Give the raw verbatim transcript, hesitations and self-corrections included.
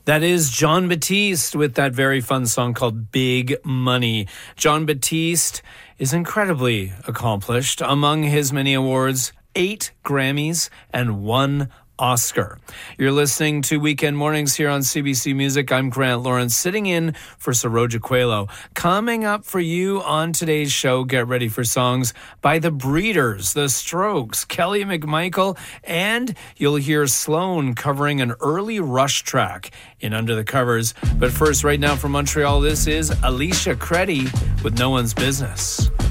That is Jon Batiste with that very fun song called Big Money. Jon Batiste is incredibly accomplished. Among his many awards, eight Grammys and one Oscar. You're listening to Weekend Mornings here on C B C Music. I'm Grant Lawrence, sitting in for Saroja Coelho. Coming up for you on today's show, get ready for songs by The Breeders, The Strokes, Kelly McMichael, and you'll hear Sloan covering an early Rush track in Under the Covers. But first, right now from Montreal, this is Alicia Credi with No One's Business.